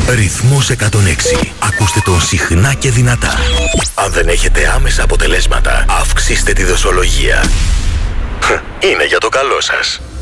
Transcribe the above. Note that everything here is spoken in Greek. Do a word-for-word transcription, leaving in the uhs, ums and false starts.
Ρυθμός εκατόν έξι. Ακούστε τον συχνά και δυνατά. Αν δεν έχετε άμεσα αποτελέσματα, αυξήστε τη δοσολογία. Είναι για το καλό σας.